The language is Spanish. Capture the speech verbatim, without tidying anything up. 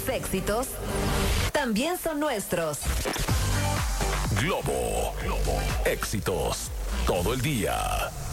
tus éxitos también son nuestros. Globo, Globo, éxitos todo el día.